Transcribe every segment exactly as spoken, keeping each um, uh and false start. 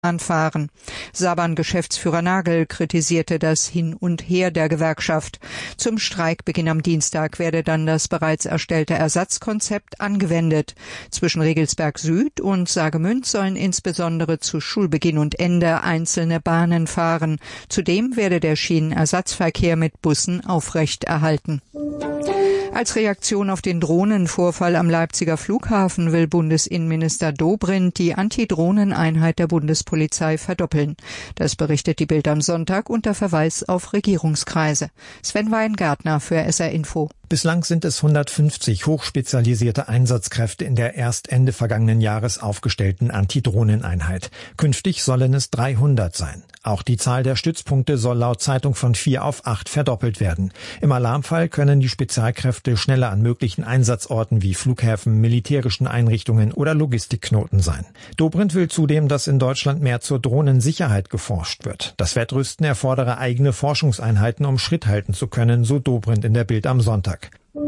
fahren. Saban-Geschäftsführer Nagel kritisierte das Hin und Her der Gewerkschaft. Zum Streikbeginn am Dienstag werde dann das bereits erstellte Ersatzkonzept angewendet. Zwischen Regelsberg Süd und Saargemünd sollen insbesondere zu Schulbeginn und Ende einzelne Bahnen fahren. Zudem werde der Schienenersatzverkehr mit Bussen aufrechterhalten. Als Reaktion auf den Drohnenvorfall am Leipziger Flughafen will Bundesinnenminister Dobrindt die Antidrohneneinheit der Bundespolizei verdoppeln. Das berichtet die Bild am Sonntag unter Verweis auf Regierungskreise. Sven Weingärtner für S R Info. Bislang sind es hundertfünfzig hochspezialisierte Einsatzkräfte in der erst Ende vergangenen Jahres aufgestellten Antidrohneneinheit. Künftig sollen es dreihundert sein. Auch die Zahl der Stützpunkte soll laut Zeitung von vier auf acht verdoppelt werden. Im Alarmfall können die Spezialkräfte schneller an möglichen Einsatzorten wie Flughäfen, militärischen Einrichtungen oder Logistikknoten sein. Dobrindt will zudem, dass in Deutschland mehr zur Drohnensicherheit geforscht wird. Das Wettrüsten erfordere eigene Forschungseinheiten, um Schritt halten zu können, so Dobrindt in der Bild am Sonntag.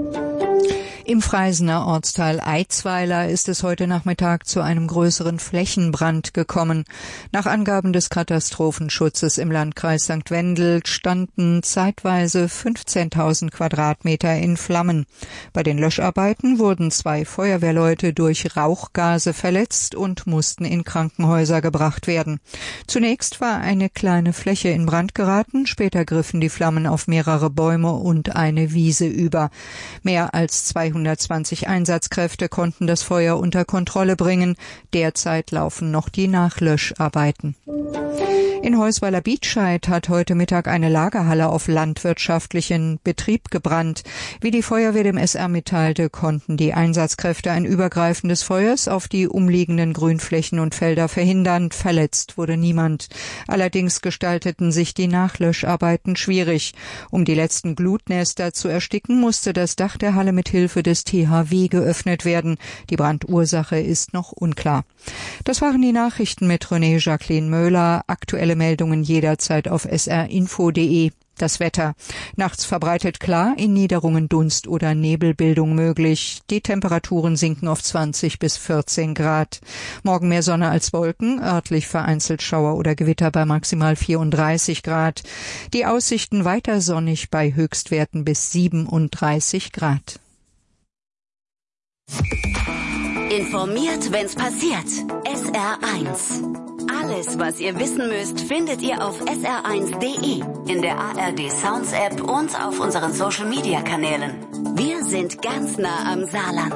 Im Freisener Ortsteil Eitzweiler ist es heute Nachmittag zu einem größeren Flächenbrand gekommen. Nach Angaben des Katastrophenschutzes im Landkreis Sankt Wendel standen zeitweise fünfzehntausend Quadratmeter in Flammen. Bei den Löscharbeiten wurden zwei Feuerwehrleute durch Rauchgase verletzt und mussten in Krankenhäuser gebracht werden. Zunächst war eine kleine Fläche in Brand geraten, später griffen die Flammen auf mehrere Bäume und eine Wiese über. Mehr als zweihundertzwanzig Einsatzkräfte konnten das Feuer unter Kontrolle bringen. Derzeit laufen noch die Nachlöscharbeiten. In Heusweiler-Bietscheid hat heute Mittag eine Lagerhalle auf landwirtschaftlichen Betrieb gebrannt. Wie die Feuerwehr dem S R mitteilte, konnten die Einsatzkräfte ein Übergreifen des Feuers auf die umliegenden Grünflächen und Felder verhindern. Verletzt wurde niemand. Allerdings gestalteten sich die Nachlöscharbeiten schwierig. Um die letzten Glutnester zu ersticken, musste das Dach der Halle mit Hilfe des T H W geöffnet werden. Die Brandursache ist noch unklar. Das waren die Nachrichten mit René Jacqueline Möhler. Aktuelle Meldungen jederzeit auf s r info punkt d e. Das Wetter. Nachts verbreitet klar, in Niederungen Dunst- oder Nebelbildung möglich. Die Temperaturen sinken auf zwanzig bis vierzehn Grad. Morgen mehr Sonne als Wolken, örtlich vereinzelt Schauer oder Gewitter bei maximal vierunddreißig Grad. Die Aussichten weiter sonnig bei Höchstwerten bis siebenunddreißig Grad. Informiert, wenn's passiert. S R eins. Alles, was ihr wissen müsst, findet ihr auf s r eins punkt d e, in der A R D Sounds App und auf unseren Social Media Kanälen. Wir sind ganz nah am Saarland.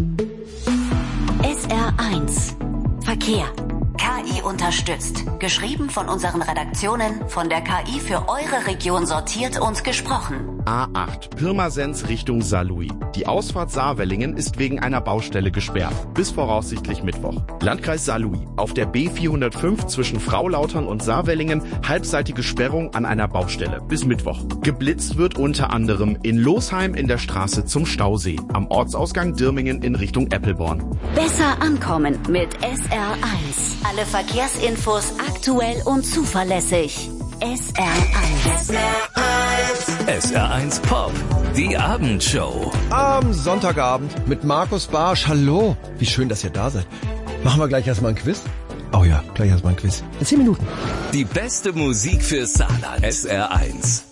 S R eins. Verkehr. K I unterstützt. Geschrieben von unseren Redaktionen, von der K I für eure Region sortiert und gesprochen. A acht, Pirmasens Richtung Saarlouis. Die Ausfahrt Saarwellingen ist wegen einer Baustelle gesperrt. Bis voraussichtlich Mittwoch. Landkreis Saarlouis. Auf der B vierhundertfünf zwischen Fraulautern und Saarwellingen halbseitige Sperrung an einer Baustelle. Bis Mittwoch. Geblitzt wird unter anderem in Losheim in der Straße zum Stausee. Am Ortsausgang Dirmingen in Richtung Eppelborn. Besser ankommen mit S R eins. Alle Verkehrsinfos aktuell und zuverlässig. S R eins. S R eins. S R eins Pop, die Abendshow. Am Sonntagabend mit Markus Barsch. Hallo, wie schön, dass ihr da seid. Machen wir gleich erstmal ein Quiz? Oh ja, gleich erstmal ein Quiz. In zehn Minuten. Die beste Musik für Saarland. S R eins.